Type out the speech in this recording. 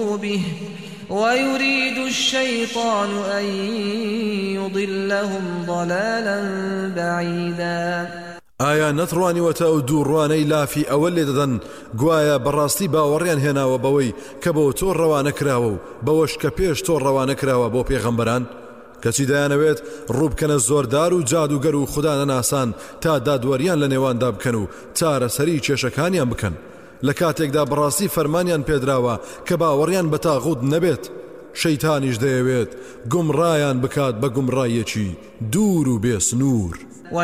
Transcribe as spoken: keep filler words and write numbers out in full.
به ويريد الشيطان أن يضلهم ضلالا بعيدا. ئایا نەتڕوانیوەتە ئەو دووڕوانەی لافی ئەوە لێ دەدەن گوایە بەڕاستی باوەڕیان هێناوە بەوەی کە بۆ تۆ ڕەوانە کراوە و بەوەش کە پێش تۆ ڕەوانە کراوە بۆ پێغەمبەران کەچی دەیانەوێت ڕووبکەنە زۆردار و جادوگەر و خوددا نەناسان تا دادوەریان لە نێواندا بکەن و چارەسەری کێشەکانیان بکەن لە کاتێکدا بەڕاستی فەرمانیان پێدراوە کە باوەڕیان بە تاغوت نەبێت شەیتانیش دەیەوێت گومڕایان بکات بە گومڕایەکی دوور و بێسنوور.